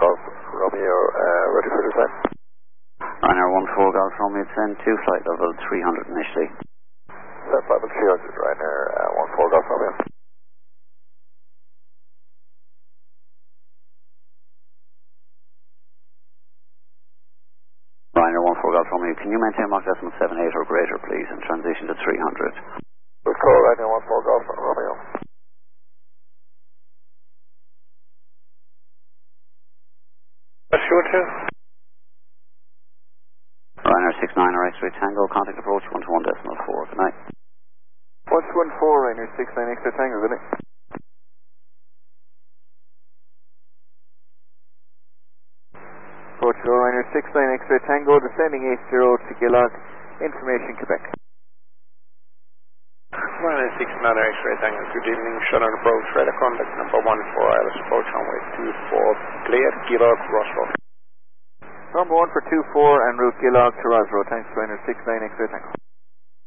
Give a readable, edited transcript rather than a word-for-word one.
Golf Romeo, ready for descent. Ryanair 14 Golf Romeo, descend to flight level 300 initially. Set level 300, Ryanair 14 Golf Romeo. Ryanair 14 Golf Romeo, can you maintain Mach 78 or greater, please, and transition to 300? Good call, Ryanair 14 Golf Romeo. Sure, too. Ryanair 69 or X-ray Tango, contact approach 121.4, good night. 114, Ryanair 69 X-ray Tango, good night. Approach Ryanair 69 X-ray Tango, descending 80 to Gilog, information Quebec. Ryanair 69 X-ray Tango, good evening, shutdown approach, radar contact number 14, ILS approach runway 24, clear, Gilog, Roswell. Number 1 for 24 en route Gilog to Roswell, thanks Ryanair 69 X-ray Tango.